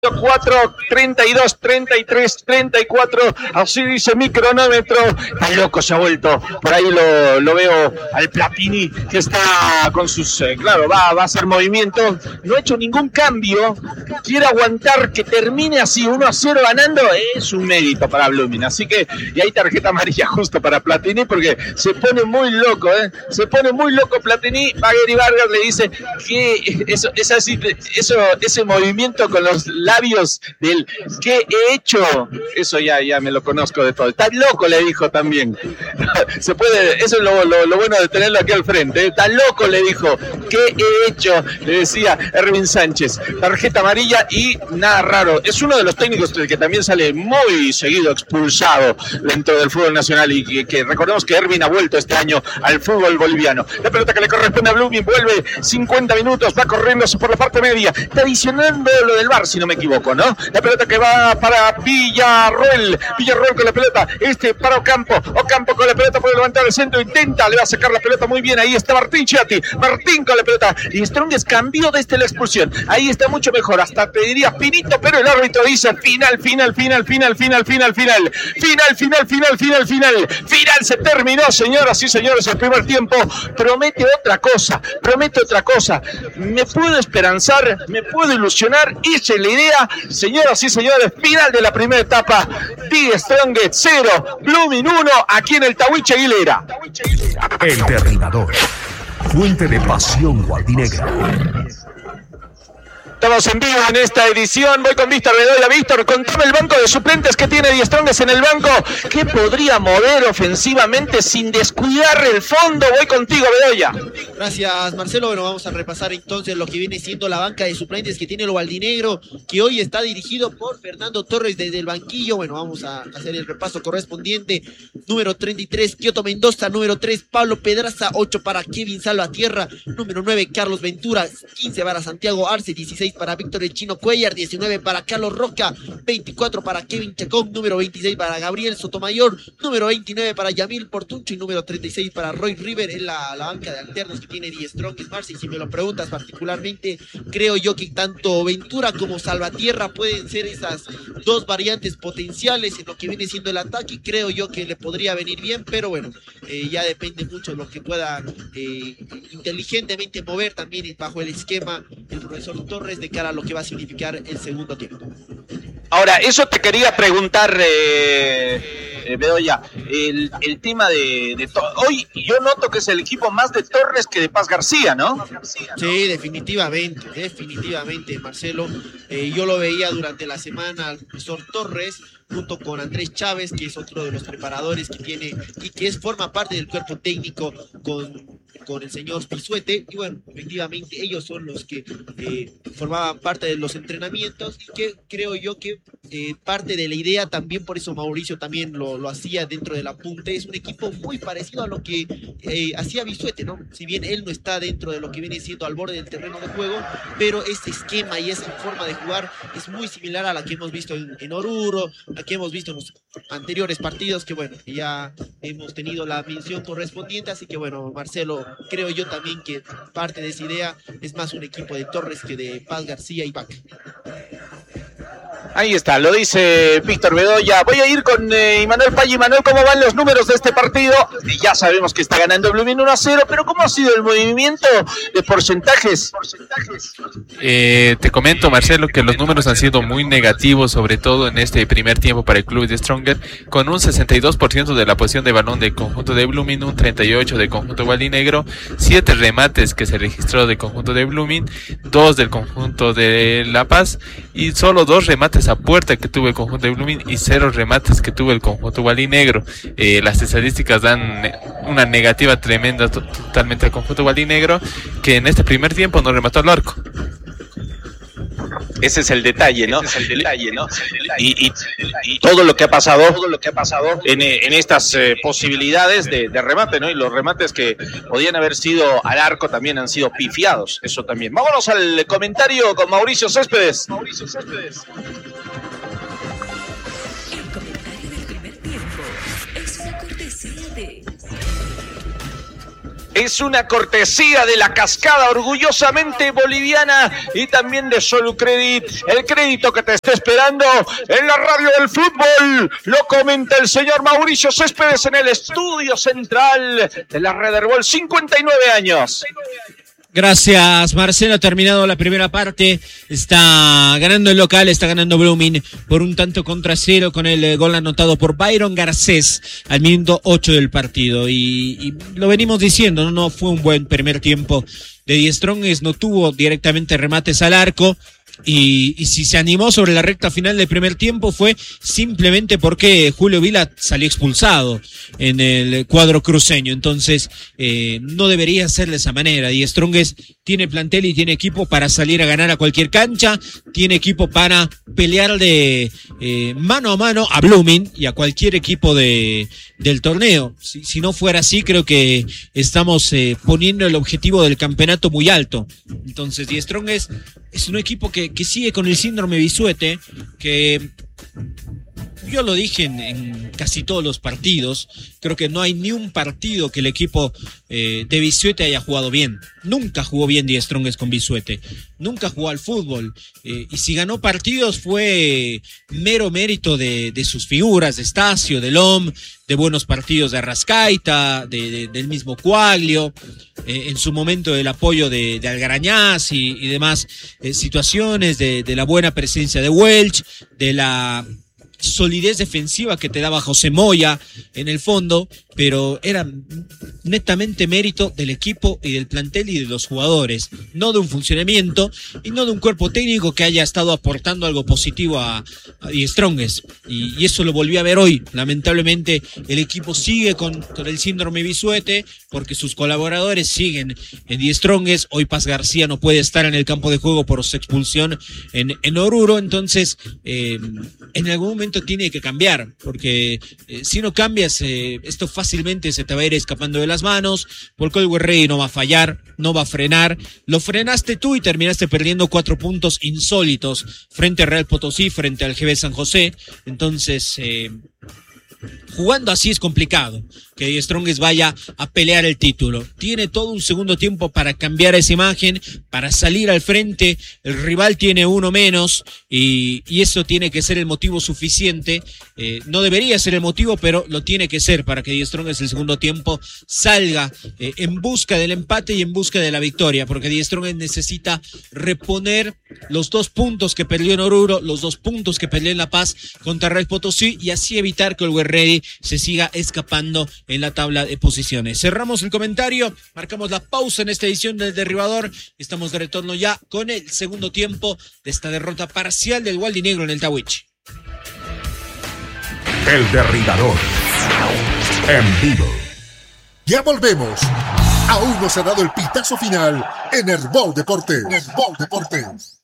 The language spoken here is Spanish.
4, 32, 33, 34, así dice mi cronómetro. Está loco, se ha vuelto. Por ahí lo veo al Platini, que está con sus, claro, va a hacer movimiento. No ha hecho ningún cambio. Quiere aguantar que termine así, 1-0 ganando. Es un mérito para Blooming. Así que, y hay tarjeta amarilla justo para Platini, porque se pone muy loco, se pone muy loco Platini. Gary Vargas le dice que ese movimiento con los labios del ¿qué he hecho? Eso ya me lo conozco de todo. Está loco, le dijo también. Se puede, eso es lo bueno de tenerlo aquí al frente. Está loco, le dijo. ¿Qué he hecho? Le decía Erwin Sánchez. Tarjeta amarilla y nada raro. Es uno de los técnicos que también sale muy seguido expulsado dentro del fútbol nacional y que recordemos que Erwin ha vuelto este año al fútbol boliviano. La pelota que le corresponde a Blooming, vuelve 50 minutos, va corriendo por la parte media. Está adicionando lo del VAR, si no me equivoco, ¿no? La pelota que va para Villarroel con la pelota, para Ocampo con la pelota, puede levantar el centro, intenta, le va a sacar la pelota muy bien, ahí está Martín con la pelota, y Strongest cambió desde la expulsión, ahí está mucho mejor, hasta te diría Pinito, pero el árbitro dice final, se terminó, señoras y señores, el primer tiempo promete otra cosa, me puedo esperanzar, me puedo ilusionar, esa es la idea. Señoras y señores, final de la primera etapa. Die Strongest 0, Blooming 1, aquí en el Tahuiche Aguilera. El Derribador, fuente de pasión gualdinegra. Estamos en vivo en esta edición. Voy con Víctor Bedoya. Víctor, contame el banco de suplentes que tiene Die Strongest en el banco. ¿Qué podría mover ofensivamente sin descuidar el fondo? Voy contigo, Bedoya. Gracias, Marcelo. Bueno, vamos a repasar entonces lo que viene siendo la banca de suplentes que tiene el Gualdinegro, que hoy está dirigido por Fernando Torres desde el banquillo. Bueno, vamos a hacer el repaso correspondiente. Número 33, Kioto Mendoza. Número 3, Pablo Pedraza. 8 para Kevin Salvatierra. Número 9, Carlos Ventura. 15 para Santiago Arce. 16 para Víctor El Chino Cuellar, 19 para Carlos Roca, 24 para Kevin Chacón, número 26 para Gabriel Sotomayor, número 29 para Yamil Portuncho y número 36 para Roy River en la banca de alternos que tiene Die Strongest, Marce. Y si me lo preguntas particularmente, creo yo que tanto Ventura como Salvatierra pueden ser esas dos variantes potenciales en lo que viene siendo el ataque. Creo yo que le podría venir bien, pero bueno, ya depende mucho de lo que pueda inteligentemente mover también bajo el esquema el profesor Torres de cara a lo que va a significar el segundo tiempo. Ahora, eso te quería preguntar, Bedoya, el tema de hoy yo noto que es el equipo más de Torres que de Paz García, ¿no? Sí, definitivamente, Marcelo. Yo lo veía durante la semana al profesor Torres junto con Andrés Chávez, que es otro de los preparadores que tiene y que forma parte del cuerpo técnico con el señor Pisuete, y bueno, efectivamente ellos son los que formaban parte de los entrenamientos y que creo yo que parte de la idea también, por eso Mauricio también lo hacía dentro del apunte. Es un equipo muy parecido a lo que hacía Pisuete, ¿no? Si bien él no está dentro de lo que viene siendo al borde del terreno de juego, pero este esquema y esa forma de jugar es muy similar a la que hemos visto en Oruro, la que hemos visto en los anteriores partidos, que bueno, ya hemos tenido la mención correspondiente. Así que bueno, Marcelo, creo yo también que parte de esa idea es más un equipo de Torres que de Paz García y Vaca. Ahí está, lo dice Víctor Bedoya. Voy a ir con Imanuel Paggi. Imanuel, ¿cómo van los números de este partido? Ya sabemos que está ganando Blooming 1-0, pero ¿cómo ha sido el movimiento de porcentajes? Te comento, Marcelo, que los números han sido muy negativos, sobre todo en este primer tiempo para el club de Strongest, con un 62% de la posición de balón del conjunto de Blooming, un 38% del conjunto gualdinegro, 7 remates que se registró del conjunto de Blooming, 2 del conjunto de La Paz y solo 2 remates a puerta que tuvo el conjunto de Blooming y 0 remates que tuvo el conjunto gualdinegro. Las estadísticas dan una negativa tremenda totalmente al conjunto gualdinegro, que en este primer tiempo no remató al arco. Ese es el detalle, ¿no? Y todo lo que ha pasado en estas posibilidades de remate, ¿no? Y los remates que podían haber sido al arco también han sido pifiados, eso también. Vámonos al comentario con Mauricio Céspedes. El comentario del primer tiempo es una cortesía de es una cortesía de La Cascada, orgullosamente boliviana, y también de Solucredit, el crédito que te está esperando en la radio del fútbol. Lo comenta el señor Mauricio Céspedes en el estudio central de la Red Herbol, 59 años. Gracias, Marcelo. Ha terminado la primera parte. Está ganando el local, está ganando Blooming por 1-0 con el gol anotado por Byron Garcés al minuto 8 del partido. Y lo venimos diciendo, no fue un buen primer tiempo de Die Strongest, no tuvo directamente remates al arco. Y si se animó sobre la recta final del primer tiempo fue simplemente porque Julio Vila salió expulsado en el cuadro cruceño. Entonces no debería ser de esa manera. Die Strongest tiene plantel y tiene equipo para salir a ganar a cualquier cancha, tiene equipo para pelear de mano a mano a Blooming y a cualquier equipo del torneo. Si no fuera así, creo que estamos poniendo el objetivo del campeonato muy alto. Entonces Die Strongest es un equipo que sigue con el síndrome Bisuete, que yo lo dije en casi todos los partidos. Creo que no hay ni un partido que el equipo de Bisuete haya jugado bien. Nunca jugó bien Die Strongest con Bisuete. Nunca jugó al fútbol. Y si ganó partidos fue mero mérito de sus figuras, de Estacio, de Lom, de buenos partidos de Arrascaita, del mismo Quaglio, en su momento del apoyo de Algarañaz y demás situaciones, de la buena presencia de Welch, de la solidez defensiva que te daba José Moya en el fondo, pero era netamente mérito del equipo y del plantel y de los jugadores, no de un funcionamiento y no de un cuerpo técnico que haya estado aportando algo positivo a Die Strongest, y eso lo volví a ver hoy. Lamentablemente el equipo sigue con el síndrome Bisuete porque sus colaboradores siguen en Die Strongest. Hoy Paz García no puede estar en el campo de juego por su expulsión en Oruro. Entonces en algún momento tiene que cambiar, porque si no cambias esto fácilmente se te va a ir escapando de las manos, porque el Guerrero no va a fallar, no va a frenar. Lo frenaste tú y terminaste perdiendo 4 puntos insólitos frente a Real Potosí, frente al GB San José. Entonces jugando así es complicado que Die Strongest vaya a pelear el título. Tiene todo un segundo tiempo para cambiar esa imagen, para salir al frente. El rival tiene uno menos y eso tiene que ser el motivo suficiente. No debería ser el motivo, pero lo tiene que ser para que Die Strongest el segundo tiempo salga en busca del empate y en busca de la victoria, porque Die Strongest necesita reponer los 2 puntos que perdió en Oruro, los 2 puntos que perdió en La Paz contra Real Potosí, y así evitar que el Guerrero se siga escapando en la tabla de posiciones. Cerramos el comentario, marcamos la pausa en esta edición del Derribador. Estamos de retorno ya con el segundo tiempo de esta derrota parcial del Gualdinegro en el Tahuichi. El Derribador en vivo. Ya volvemos. Aún no se ha dado el pitazo final en Herbol Deportes. Herbol Deportes.